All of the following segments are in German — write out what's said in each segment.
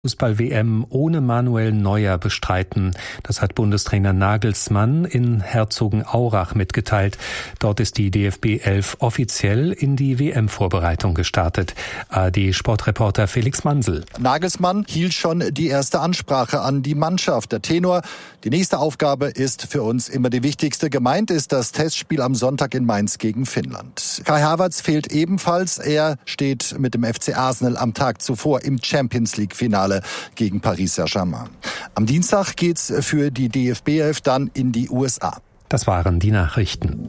Fußball-WM ohne Manuel Neuer bestreiten. Das hat Bundestrainer Nagelsmann in Herzogenaurach mitgeteilt. Dort ist die DFB 11 offiziell in die WM-Vorbereitung gestartet. ARD-Sportreporter Felix Mansel. Nagelsmann hielt schon die erste Ansprache an die Mannschaft. Der Tenor: Die nächste Aufgabe ist für uns immer die wichtigste. Gemeint ist das Testspiel am Sonntag in Mainz gegen Finnland. Kai Havertz fehlt ebenfalls. Er steht mit dem FC Arsenal am Tag zuvor im Champions-League-Finale gegen Paris Saint-Germain. Am Dienstag geht's für die DFB 11 dann in die USA. Das waren die Nachrichten.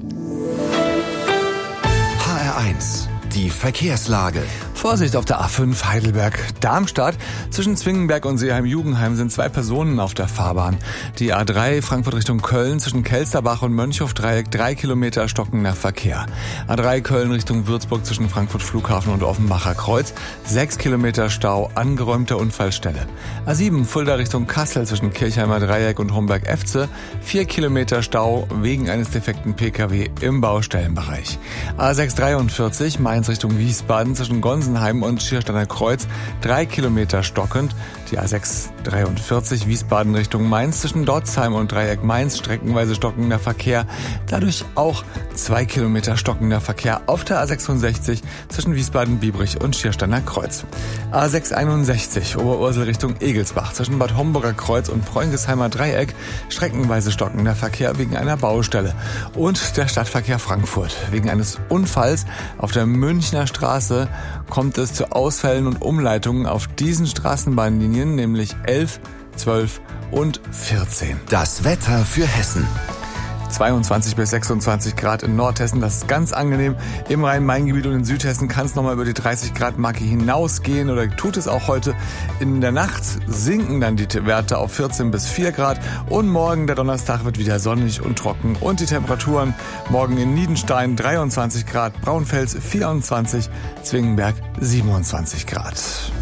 HR1, die Verkehrslage. Vorsicht auf der A5 Heidelberg-Darmstadt. Zwischen Zwingenberg und Seeheim-Jugendheim sind 2 Personen auf der Fahrbahn. Die A3 Frankfurt Richtung Köln zwischen Kelsterbach und Mönchhof-Dreieck 3 Kilometer stockender Verkehr. A3 Köln Richtung Würzburg zwischen Frankfurt Flughafen und Offenbacher Kreuz 6 Kilometer Stau, angeräumte Unfallstelle. A7 Fulda Richtung Kassel zwischen Kirchheimer Dreieck und Homberg-Efze 4 Kilometer Stau wegen eines defekten Pkw im Baustellenbereich. A6 43 Mainz Richtung Wiesbaden zwischen Gonsenheim und Schiersteiner Kreuz 3 Kilometer stockend. Die A6 43 Wiesbaden Richtung Mainz zwischen Dotzheim und Dreieck Mainz streckenweise stockender Verkehr. Dadurch auch 2 Kilometer stockender Verkehr auf der A66 zwischen Wiesbaden-Biebrich und Schiersteiner Kreuz. A6 61 Oberursel Richtung Egelsbach zwischen Bad Homburger Kreuz und Preungesheimer Dreieck streckenweise stockender Verkehr wegen einer Baustelle. Und der Stadtverkehr Frankfurt. Wegen eines Unfalls auf der Münchner Straße kommt es zu Ausfällen und Umleitungen auf diesen Straßenbahnlinien, nämlich 11, 12 und 14. Das Wetter für Hessen. 22 bis 26 Grad in Nordhessen, das ist ganz angenehm. Im Rhein-Main-Gebiet und in Südhessen kann es nochmal über die 30 Grad Marke hinausgehen oder tut es auch heute. In der Nacht sinken dann die Werte auf 14 bis 4 Grad und morgen, der Donnerstag, wird wieder sonnig und trocken und die Temperaturen morgen in Niedenstein 23 Grad, Braunfels 24, Zwingenberg 27 Grad.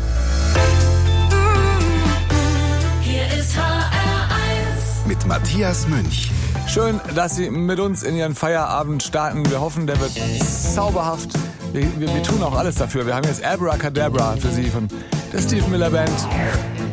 Hier ist HR1 mit Matthias Münch. Schön, dass Sie mit uns in Ihren Feierabend starten. Wir hoffen, der wird zauberhaft. Wir tun auch alles dafür. Wir haben jetzt Abracadabra für Sie von der Steve Miller Band.